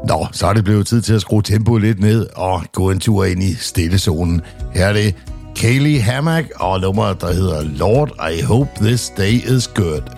Nå, så er det blevet tid til at skrue tempoet lidt ned og gå en tur ind i stillezonen. Her er det Kaylee Hammack og nummeret, der hedder Lord, I Hope This Day Is Good.